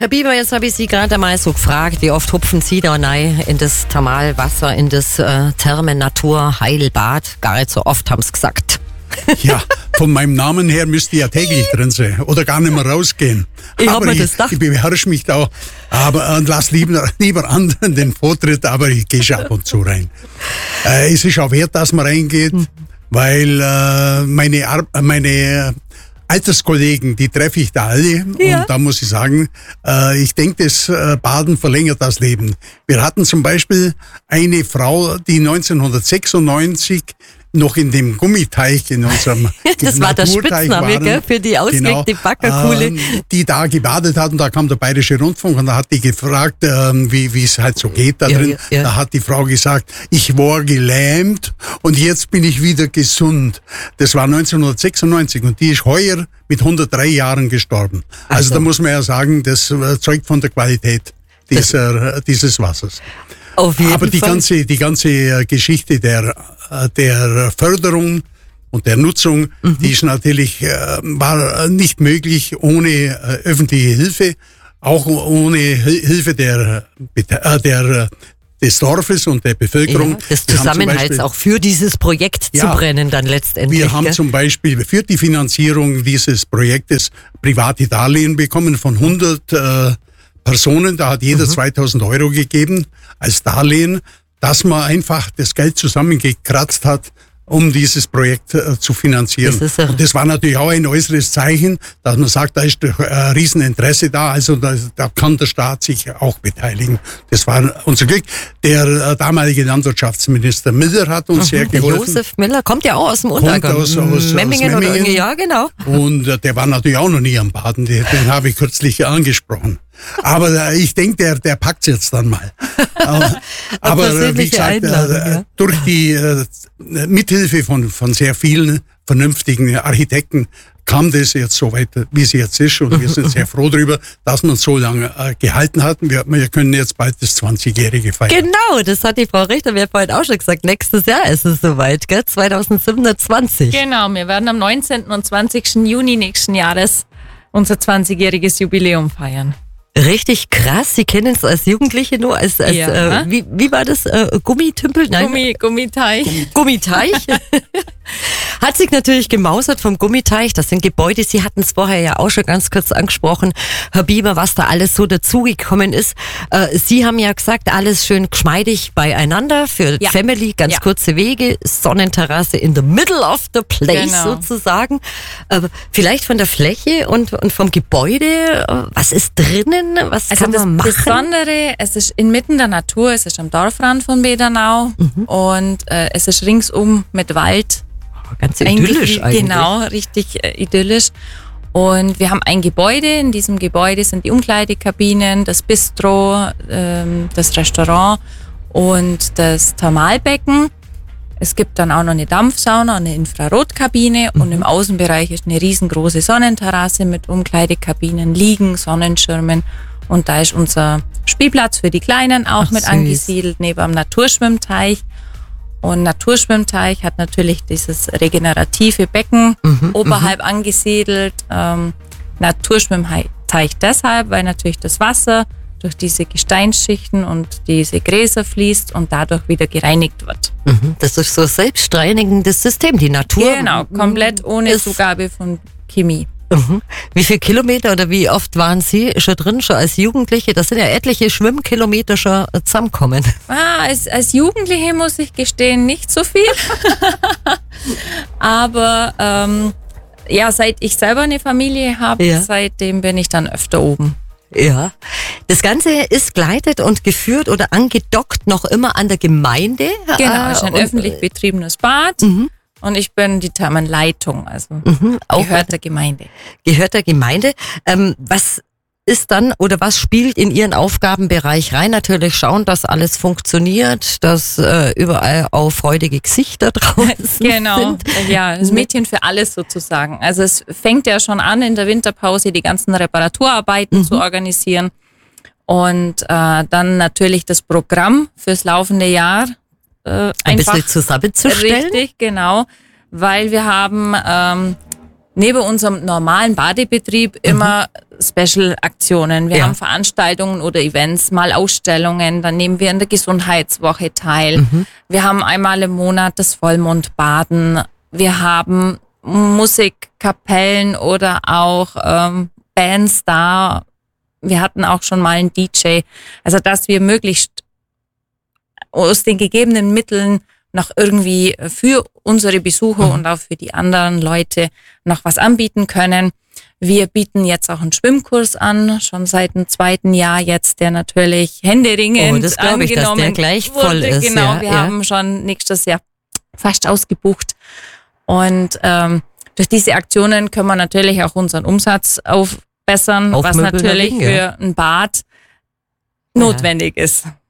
Herr Bieber, jetzt habe ich Sie gerade mal so gefragt, wie oft hupfen Sie da rein in das Thermalwasser, in das Thermen-Natur-Heilbad? Gar nicht so oft, haben Sie gesagt. Ja, von meinem Namen her müsste ich ja täglich drin sein oder gar nicht mehr rausgehen. Ich habe mir das gedacht. Ich beherrsche mich da, aber lass lieber anderen den Vortritt, aber ich gehe schon ab und zu rein. Es ist auch wert, dass man reingeht, weil meine Alterskollegen, die treffe ich da alle. Ja. Und da muss ich sagen, ich denke, das Baden verlängert das Leben. Wir hatten zum Beispiel eine Frau, die 1996 noch in dem Gummiteich in unserem das war der Spitzname, gell, für die ausgelegte Baggerkuhle. Die da gebadet hat und da kam der Bayerische Rundfunk und da hat die gefragt, wie es halt so geht da drin. Ja. Da hat die Frau gesagt, ich war gelähmt und jetzt bin ich wieder gesund. Das war 1996 und die ist heuer mit 103 Jahren gestorben. Also da muss man ja sagen, das zeugt von der Qualität dieses Wassers. Auf jeden Aber Fall. Die ganze Geschichte der Förderung und der Nutzung, die ist natürlich, war nicht möglich ohne öffentliche Hilfe, auch ohne Hilfe des Dorfes und der Bevölkerung. Ja, des Zusammenhalts auch für dieses Projekt zu brennen dann letztendlich. Wir haben zum Beispiel für die Finanzierung dieses Projektes private Darlehen bekommen von 100 Personen, da hat jeder 2.000 Euro gegeben als Darlehen, dass man einfach das Geld zusammengekratzt hat, um dieses Projekt zu finanzieren. Und das war natürlich auch ein äußeres Zeichen, dass man sagt, da ist ein Rieseninteresse da, also da kann der Staat sich auch beteiligen. Das war unser Glück. Der damalige Landwirtschaftsminister Miller hat uns sehr geholfen. Josef Miller kommt ja auch aus dem Untergang. Aus Memmingen oder irgendwie, ja genau. Und der war natürlich auch noch nie am Baden, den habe ich kürzlich angesprochen. Aber ich denke, der packt's jetzt dann mal. Aber wie gesagt, durch die Mithilfe von sehr vielen vernünftigen Architekten kam das jetzt so weit, wie es jetzt ist. Und wir sind sehr froh darüber, dass man so lange gehalten hat. Wir können jetzt bald das 20-Jährige feiern. Genau, das hat die Frau Richter mir vorhin auch schon gesagt. Nächstes Jahr ist es soweit, gell? 2027. Genau, wir werden am 19. und 20. Juni nächsten Jahres unser 20-jähriges Jubiläum feiern. Richtig krass, Sie kennen es als Jugendliche nur als wie war das? Gummitümpel? Nein. Gummiteich. Gummiteich. Hat sich natürlich gemausert vom Gummiteich. Das sind Gebäude, Sie hatten es vorher ja auch schon ganz kurz angesprochen, Herr Bieber, was da alles so dazugekommen ist. Sie haben ja gesagt, alles schön geschmeidig beieinander für Family, ganz kurze Wege, Sonnenterrasse in the middle of the place sozusagen. Vielleicht von der Fläche und vom Gebäude, was ist drinnen? Was kann man machen? Das Besondere, es ist inmitten der Natur, es ist am Dorfrand von Bedernau und es ist ringsum mit Wald. Ganz idyllisch eigentlich. Genau, richtig idyllisch. Und wir haben ein Gebäude, in diesem Gebäude sind die Umkleidekabinen, das Bistro, das Restaurant und das Thermalbecken. Es gibt dann auch noch eine Dampfsauna, eine Infrarotkabine und im Außenbereich ist eine riesengroße Sonnenterrasse mit Umkleidekabinen, Liegen, Sonnenschirmen und da ist unser Spielplatz für die Kleinen auch mit angesiedelt, neben am Naturschwimmteich. Und Naturschwimmteich hat natürlich dieses regenerative Becken oberhalb angesiedelt. Naturschwimmteich deshalb, weil natürlich das Wasser durch diese Gesteinsschichten und diese Gräser fließt und dadurch wieder gereinigt wird. Das ist so ein selbstreinigendes System, die Natur. Genau, komplett ohne Zugabe von Chemie. Wie viele Kilometer oder wie oft waren Sie schon drin, schon als Jugendliche? Das sind ja etliche Schwimmkilometer schon zusammenkommen. Als Jugendliche muss ich gestehen, nicht so viel. Aber seit ich selber eine Familie habe, seitdem bin ich dann öfter oben. Ja, das Ganze ist geleitet und geführt oder angedockt noch immer an der Gemeinde. Genau, es ist ein öffentlich betriebenes Bad und ich bin die Thermenleitung, also gehört der Gemeinde. Gehört der Gemeinde. Was ist dann oder was spielt in Ihren Aufgabenbereich rein? Natürlich schauen, dass alles funktioniert, dass überall auch freudige Gesichter draußen sind. Ja, das Mädchen für alles sozusagen. Also es fängt ja schon an, in der Winterpause die ganzen Reparaturarbeiten zu organisieren und dann natürlich das Programm fürs laufende Jahr ein bisschen zusammenzustellen. Richtig, genau, weil wir haben neben unserem normalen Badebetrieb immer Special-Aktionen. Wir haben Veranstaltungen oder Events, mal Ausstellungen, dann nehmen wir in der Gesundheitswoche teil. Wir haben einmal im Monat das Vollmondbaden. Wir haben Musikkapellen oder auch Bands da. Wir hatten auch schon mal einen DJ. Also, dass wir möglichst aus den gegebenen Mitteln noch irgendwie für unsere Besucher und auch für die anderen Leute noch was anbieten können. Wir bieten jetzt auch einen Schwimmkurs an, schon seit dem 2. Jahr jetzt, der natürlich händeringend das glaube ich, dass der gleich voll wurde. ist. Genau, ja, wir haben schon nächstes Jahr fast ausgebucht. Und durch diese Aktionen können wir natürlich auch unseren Umsatz aufbessern, was natürlich für ein Bad notwendig ist.